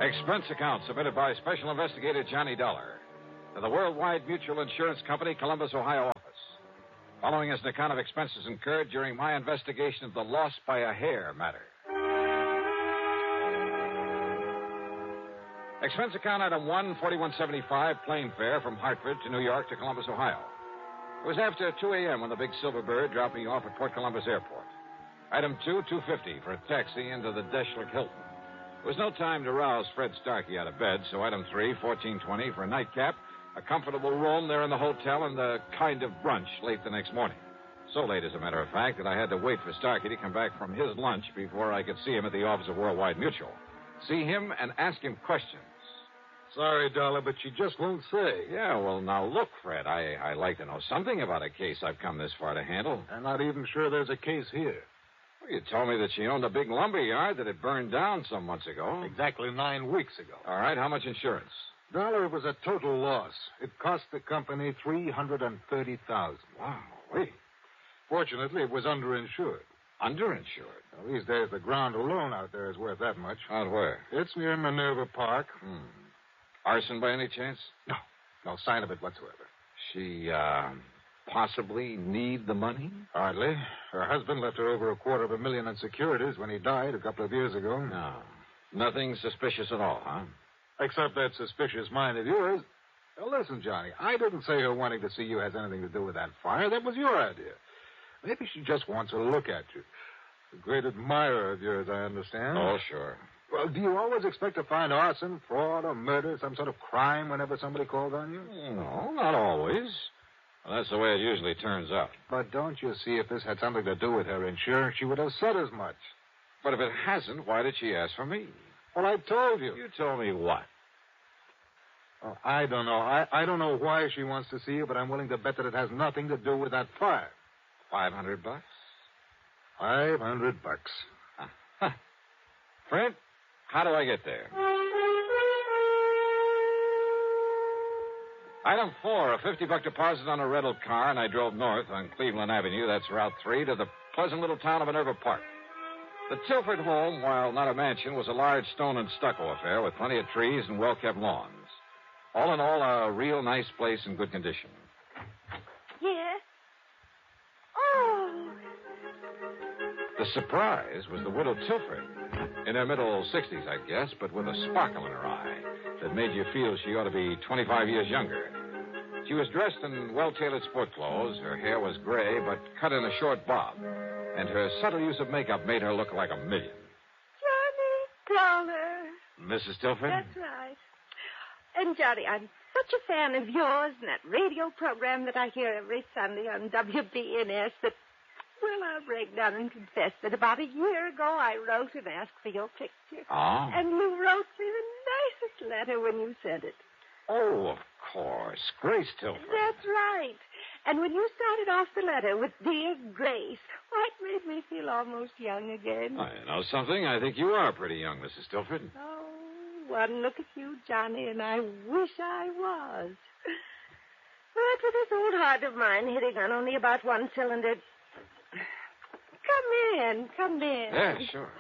Expense account submitted by Special Investigator Johnny Dollar to the Worldwide Mutual Insurance Company, Columbus, Ohio office. Following is an account of expenses incurred during my investigation of the loss by a hair matter. Expense account item 1, $41.75, plane fare from Hartford to New York to Columbus, Ohio. It was after 2 a.m. when the big Silver Bird dropped me off at Port Columbus Airport. Item 2, $2.50 for a taxi into the Deschler Hilton. There was no time to rouse Fred Starkey out of bed, so item 3, $14.20 for a nightcap, a comfortable room there in the hotel, and a kind of brunch late the next morning. So late, as a matter of fact, that I had to wait for Starkey to come back from his lunch before I could see him at the office of Worldwide Mutual. See him and ask him questions. Sorry, Dollar, but you just won't say. Yeah, well, now look, Fred, I like to know something about a case I've come this far to handle. I'm not even sure there's a case here. Well, you told me that she owned a big lumber yard that had burned down some months ago. Exactly 9 weeks ago. All right, how much insurance? Dollar, it was a total loss. It cost the company $330,000. Wow, wait. Fortunately, it was underinsured. Underinsured? Well, these days, the ground alone out there is worth that much. Out where? It's near Minerva Park. Arson by any chance? No. No sign of it whatsoever. She, possibly need the money? Hardly. Her husband left her over $250,000 in securities when he died a couple of years ago. No. Nothing suspicious at all, huh? Except that suspicious mind of yours. Now, listen, Johnny, I didn't say her wanting to see you has anything to do with that fire. That was your idea. Maybe she just wants to look at you. A great admirer of yours, I understand. Oh, sure. Well, do you always expect to find arson, fraud, or murder, some sort of crime whenever somebody calls on you? No, not always. Well, that's the way it usually turns out. But don't you see, if this had something to do with her insurance, she would have said as much. But if it hasn't, why did she ask for me? Well, I told you. You told me what? Oh, I don't know. I don't know why she wants to see you, but I'm willing to bet that it has nothing to do with that fire. $500? $500. Huh. Fred, how do I get there? Item 4, a $50 deposit on a rental car, and I drove north on Cleveland Avenue, that's Route 3, to the pleasant little town of Minerva Park. The Tilford home, while not a mansion, was a large stone and stucco affair with plenty of trees and well-kept lawns. All in all, a real nice place in good condition. Yeah? Oh. The surprise was the widow Tilford, in her middle 60s, I guess, but with a sparkle in her eye that made you feel she ought to be 25 years younger. She was dressed in well-tailored sport clothes. Her hair was gray, but cut in a short bob. And her subtle use of makeup made her look like a million. Johnny Dollar. Mrs. Tilford? That's right. And, Johnny, I'm such a fan of yours and that radio program that I hear every Sunday on WBNS that, well, I'll break down and confess that about a year ago I wrote and asked for your picture. Oh? And you wrote me the nicest letter when you sent it. Oh, of course. Grace Tilford. That's right. And when you started off the letter with Dear Grace, why, it made me feel almost young again. Oh, you know something? I think you are pretty young, Mrs. Tilford. Oh, one look at you, Johnny, and I wish I was. But with this old heart of mine hitting on only about one cylinder... Come in. Yeah, sure.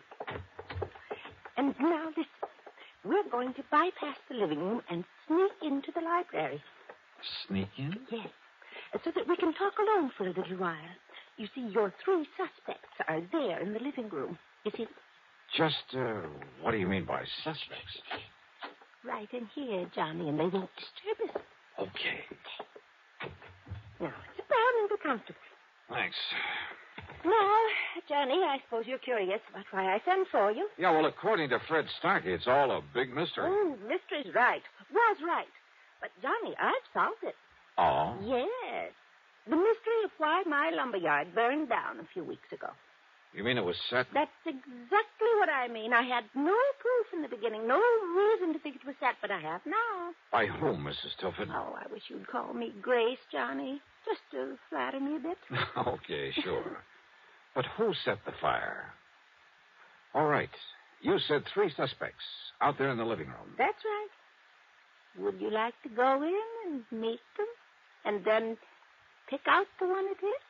And now listen. We're going to bypass the living room and sneak into the library. Sneak in? Yes. So that we can talk alone for a little while. You see, your 3 suspects are there in the living room. You see? Just, what do you mean by suspects? Right in here, Johnny, and they won't disturb us. Okay. Now, sit down and be comfortable. Thanks. Now, Johnny, I suppose you're curious about why I sent for you. Yeah, well, according to Fred Starkey, it's all a big mystery. Oh, mystery's right. Was right. But, Johnny, I've solved it. Oh? Yes. The mystery of why my lumberyard burned down a few weeks ago. You mean it was set? That's exactly what I mean. I had no proof in the beginning, no reason to think it was set, but I have now. By whom, Mrs. Tilford? Oh, I wish you'd call me Grace, Johnny, just to flatter me a bit. Okay, sure. But who set the fire? All right. You said 3 suspects out there in the living room. That's right. Would you like to go in and meet them? And then pick out the one it is?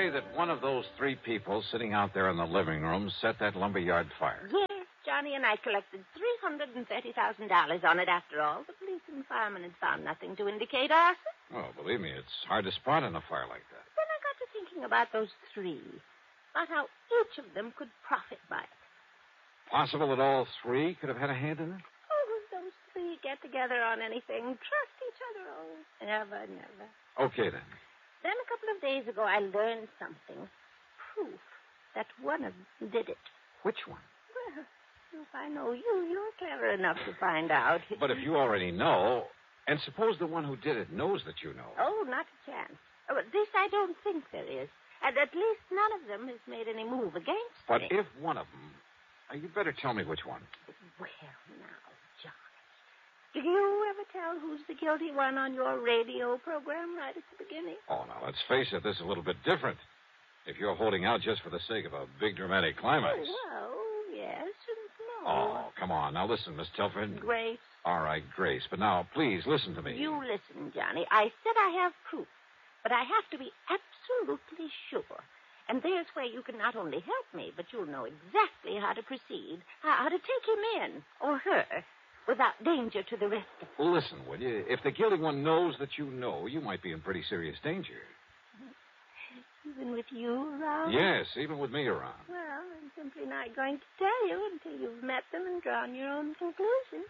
say that one of those three people sitting out there in the living room set that lumberyard fire? Yes, Johnny and I collected $330,000 on it after all. The police and firemen had found nothing to indicate arson. Well, believe me, it's hard to spot in a fire like that. Then I got to thinking about those three, about how each of them could profit by it. Possible that all three could have had a hand in it? Oh, if those three get together on anything, trust each other. Oh, never, never. Okay, then. Then a couple of days ago, I learned something. Proof that one of them did it. Which one? Well, if I know you, you're clever enough to find out. But if you already know, and suppose the one who did it knows that you know. Oh, not a chance. Oh, this I don't think there is. And at least none of them has made any move against But me. if one of them... you better tell me which one. Well, now, Johnny, do you ever tell who's the guilty one on your radio program right at the beginning? Oh, now, let's face it, this is a little bit different. If you're holding out just for the sake of a big dramatic climax. Well, yes and no. Oh, come on. Now, listen, Miss Telford. Grace. All right, Grace. But now, please, listen to me. You listen, Johnny. I said I have proof, but I have to be absolutely sure. And there's where you can not only help me, but you'll know exactly how to proceed, how to take him in, or her, without danger to the rest of us. Listen, will you? If the guilty one knows that you know, you might be in pretty serious danger. Even with you around? Yes, even with me around. Well, I'm simply not going to tell you until you've met them and drawn your own conclusions.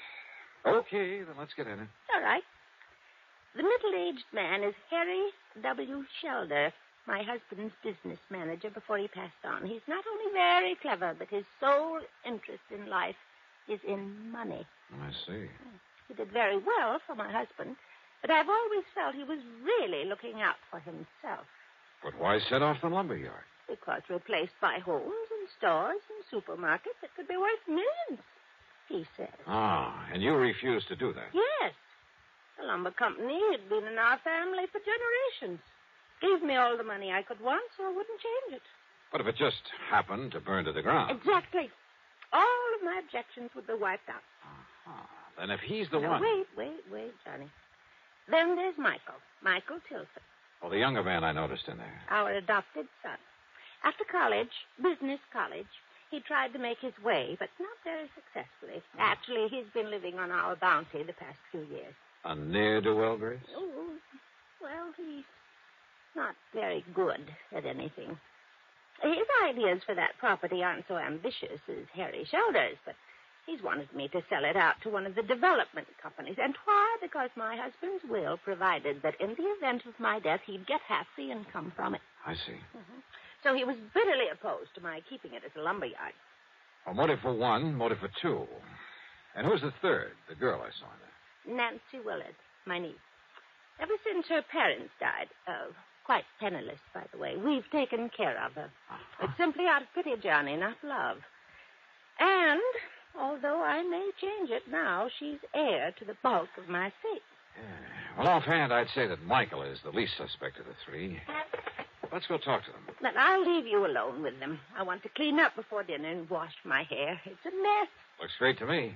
Okay, then let's get in it. All right. The middle-aged man is Harry W. Shelder, my husband's business manager before he passed on. He's not only very clever, but his sole interest in life is in money. I see. He did very well for my husband, but I've always felt he was really looking out for himself. But why set off the lumberyard? Because replaced by homes and stores and supermarkets, it could be worth millions, he says. Ah, and you refused to do that. Yes. The lumber company had been in our family for generations. Gave me all the money I could want, so I wouldn't change it. But if it just happened to burn to the ground. Exactly. All of my objections would be wiped out. Then if he's the Now, one... Wait, Johnny. Then there's Michael Tilson. Oh, the younger man I noticed in there. Our adopted son. After college, business college, he tried to make his way, but not very successfully. Actually, he's been living on our bounty the past few years. A ne'er-do-well, Grace? Oh, well, he's not very good at anything. His ideas for that property aren't so ambitious as Harry Shelder's, but he's wanted me to sell it out to one of the development companies. And why? Because my husband's will provided that in the event of my death, he'd get half the income from it. I see. Mm-hmm. So he was bitterly opposed to my keeping it as a lumberyard. Well, motive for one, motive for two. And who's the third? The girl I saw in there. Nancy Willard, my niece. Ever since her parents died, quite penniless, by the way, we've taken care of her. It's simply out of pity, Johnny, not love. And, although I may change it now, she's heir to the bulk of my estate. Yeah. Well, offhand, I'd say that Michael is the least suspect of the three. Let's go talk to them. But I'll leave you alone with them. I want to clean up before dinner and wash my hair. It's a mess. Looks great to me.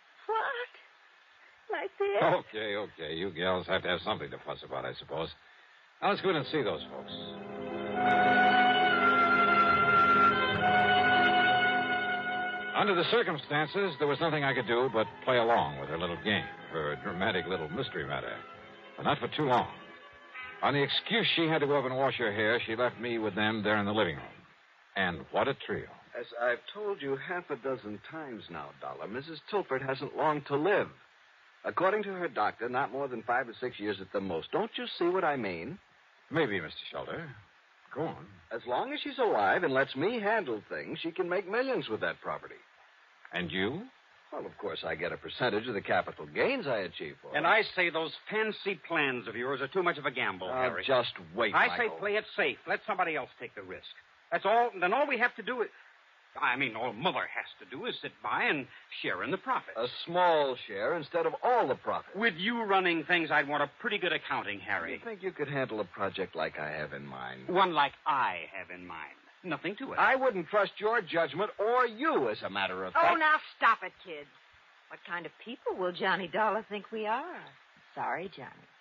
What? Like this? Okay. You gals have to have something to fuss about, I suppose. Now, let's go in and see those folks. Under the circumstances, there was nothing I could do but play along with her little game, her dramatic little mystery matter. But not for too long. On the excuse she had to go up and wash her hair, she left me with them there in the living room. And what a trio. As I've told you half a dozen times now, Dollar, Mrs. Tilford hasn't long to live. According to her doctor, not more than 5 or 6 years at the most. Don't you see what I mean? Maybe, Mr. Shelder. Go on. As long as she's alive and lets me handle things, she can make millions with that property. And you? Well, of course, I get a percentage of the capital gains I achieve for her. And I say those fancy plans of yours are too much of a gamble, Harry. Just wait, I Michael. say play it safe. Let somebody else take the risk. That's all. Then all we have to do is... all Muller has to do is sit by and share in the profits. A small share instead of all the profit. With you running things, I'd want a pretty good accounting, You Harry. think you could handle a project like I have in mind? One like I have in mind. Nothing to it. I wouldn't trust your judgment or you, as a matter of fact. Oh, now stop it, kids. What kind of people will Johnny Dollar think we are? Sorry, Johnny.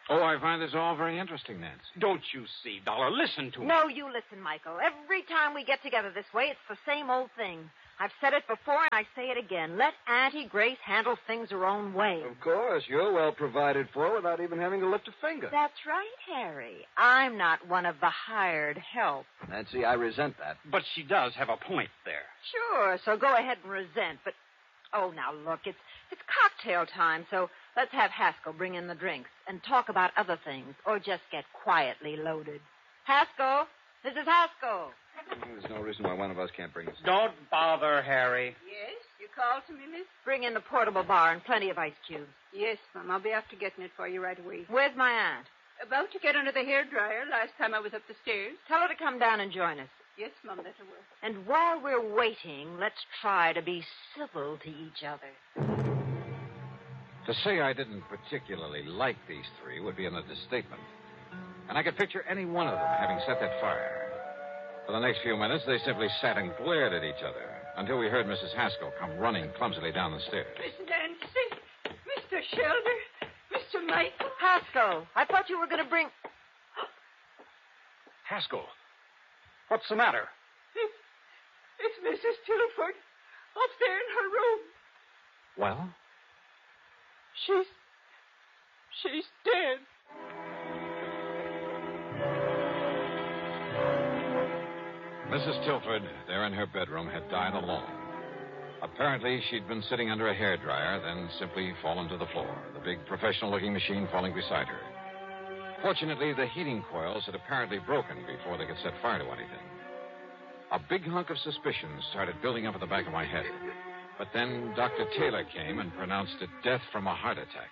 Oh, I find this all very interesting, Nancy. Don't you see, Dollar? Listen to me. No, you listen, Michael. Every time we get together this way, it's the same old thing. I've said it before, and I say it again. Let Auntie Grace handle things her own way. Of course, you're well provided for without even having to lift a finger. That's right, Harry. I'm not one of the hired help. Nancy, I resent that. But she does have a point there. Sure, so go ahead and resent, but... Oh, now, look, it's cocktail time, so let's have Haskell bring in the drinks and talk about other things, or just get quietly loaded. Haskell! Mrs. Haskell! There's no reason why one of us can't bring us. Don't bother, Harry. Yes, you called to me, miss? Bring in the portable bar and plenty of ice cubes. Yes, Mum. I'll be after getting it for you right away. Where's my aunt? About to get under the hairdryer last time I was up the stairs. Tell her to come down and join us. Yes, Mum, that'll work. And while we're waiting, let's try to be civil to each other. To say I didn't particularly like these three would be an understatement. And I could picture any one of them having set that fire. For the next few minutes, they simply sat and glared at each other until we heard Mrs. Haskell come running clumsily down the stairs. Miss Nancy, Mr. Shelder, Mr. Michael. Haskell, I thought you were going to bring... Haskell, what's the matter? It's Mrs. Tilford up there in her room. Well? She's dead. Mrs. Tilford, there in her bedroom, had died alone. Apparently, she'd been sitting under a hairdryer, then simply fallen to the floor, the big professional-looking machine falling beside her. Fortunately, the heating coils had apparently broken before they could set fire to anything. A big hunk of suspicion started building up at the back of my head. But then Dr. Taylor came and pronounced it death from a heart attack.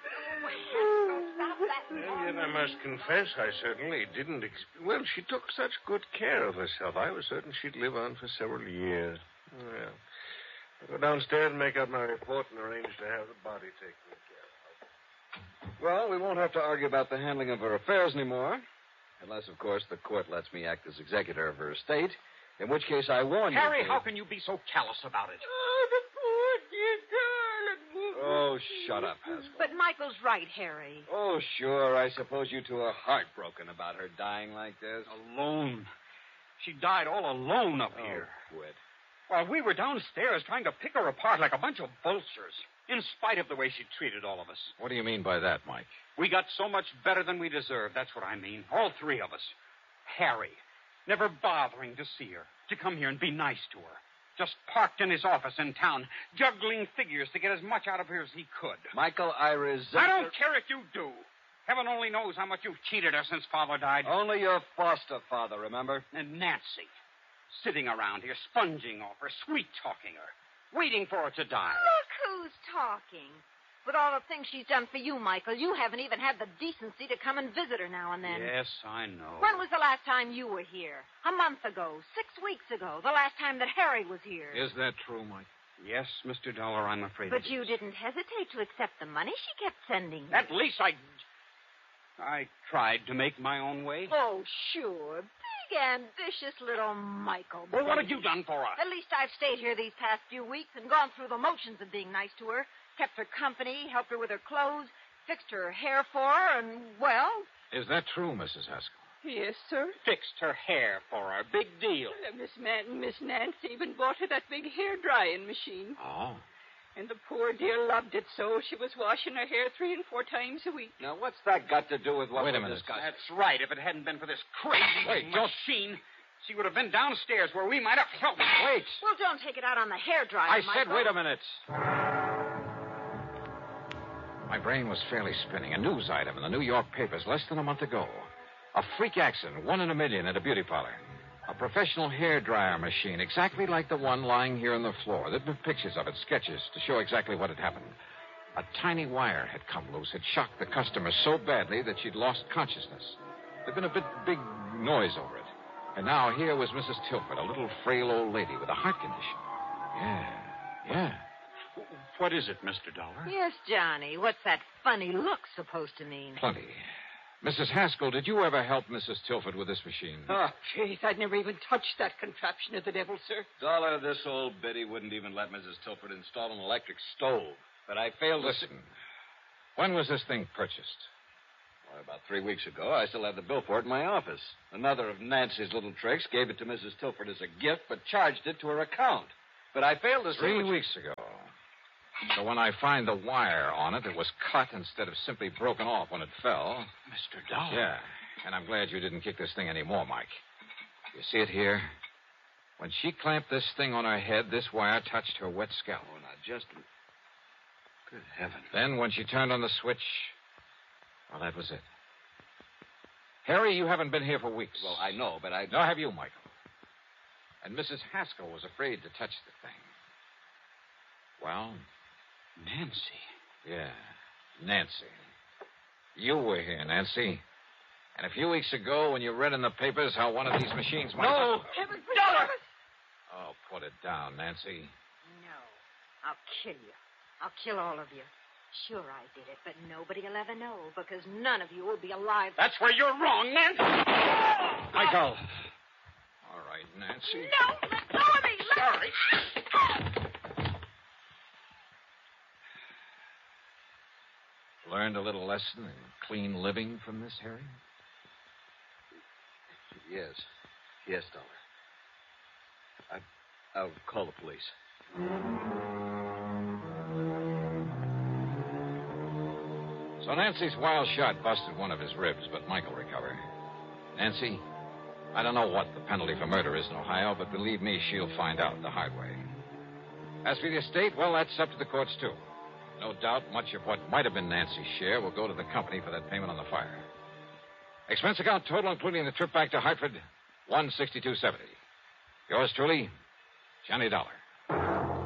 And yet I must confess I certainly didn't... Well, she took such good care of herself. I was certain she'd live on for several years. Well, I'll go downstairs and make out my report and arrange to have the body taken care of. Well, we won't have to argue about the handling of her affairs anymore. Unless, of course, the court lets me act as executor of her estate. In which case, I warn you... Harry, how can you be so callous about it? Oh, the poor dear darling. Oh, shut up, Haskell. But Michael's right, Harry. Oh, sure. I suppose you two are heartbroken about her dying like this. Alone. She died all alone up here. Quit. While we were downstairs trying to pick her apart like a bunch of vultures, in spite of the way she treated all of us. What do you mean by that, Mike? We got so much better than we deserved, that's what I mean. All three of us. Harry, never bothering to see her, to come here and be nice to her. Just parked in his office in town, juggling figures to get as much out of her as he could. Michael, I resent... I don't care if you do. Heaven only knows how much you've cheated her since Father died. Only your foster father, remember? And Nancy, sitting around here, sponging off her, sweet-talking her, waiting for her to die. Look who's talking. With all the things she's done for you, Michael, you haven't even had the decency to come and visit her now and then. Yes, I know. When was the last time you were here? A month ago, 6 weeks ago, the last time that Harry was here. Is that true, Mike? Yes, Mr. Dollar, I'm afraid But it you is. didn't hesitate to accept the money she kept sending you. At least I tried to make my own way. Oh, sure. Big, ambitious little Michael. Well, what have you done for us? At least I've stayed here these past few weeks and gone through the motions of being nice to her, kept her company, helped her with her clothes, fixed her hair for her, and, well... Is that true, Mrs. Haskell? Yes, sir. Fixed her hair for her. Big deal. Miss Nancy even bought her that big hair-drying machine. Oh. And the poor dear loved it so she was washing her hair 3 and 4 times a week. Now, what's that got to do with what Wait a we're minute. discussing? That's right. If it hadn't been for this crazy machine, she would have been downstairs where we might have helped. Wait. Well, don't take it out on the hairdryer, I Michael. said wait a minute. My brain was fairly spinning. A news item in the New York papers less than a month ago. A freak accident, 1 in a million at a beauty parlor. A professional hairdryer machine, exactly like the one lying here on the floor. There'd been pictures of it, sketches, to show exactly what had happened. A tiny wire had come loose, had shocked the customer so badly that she'd lost consciousness. There'd been a big noise over it. And now here was Mrs. Tilford, a little frail old lady with a heart condition. Yeah. What is it, Mr. Dollar? Yes, Johnny. What's that funny look supposed to mean? Plenty. Mrs. Haskell, did you ever help Mrs. Tilford with this machine? Oh, jeez, I'd never even touched that contraption of the devil, sir. Dollar, this old biddy wouldn't even let Mrs. Tilford install an electric stove. But I failed to... Listen, when was this thing purchased? Well, about 3 weeks ago, I still had the bill for it in my office. Another of Nancy's little tricks gave it to Mrs. Tilford as a gift, but charged it to her account. But I failed to see 3 weeks ago. So when I find the wire on it, it was cut instead of simply broken off when it fell. Mr. Dollar. Yeah, and I'm glad you didn't kick this thing anymore, Mike. You see it here? When she clamped this thing on her head, this wire touched her wet scalp. Oh, now, just... Good heaven. Then when she turned on the switch, well, that was it. Harry, you haven't been here for weeks. Well, I know, but Nor have you, Michael. And Mrs. Haskell was afraid to touch the thing. Well? Nancy. Yeah, Nancy. You were here, Nancy. And a few weeks ago, when you read in the papers how one of these machines might... No! Heaven Dollar! Oh, put it down, Nancy. No. I'll kill you. I'll kill all of you. Sure I did it, but nobody will ever know because none of you will be alive. That's where you're wrong, Nancy. Michael. All right, Nancy. No, let go of me. Sorry. Learned a little lesson in clean living from this, Harry? Yes. Yes, Dollar. I'll call the police. So Nancy's wild shot busted one of his ribs, but Michael recovered. Nancy, I don't know what the penalty for murder is in Ohio, but believe me, she'll find out the hard way. As for the estate, well, that's up to the courts, too. No doubt much of what might have been Nancy's share will go to the company for that payment on the fire. Expense account total, including the trip back to Hartford, $162.70. Yours truly, Johnny Dollar.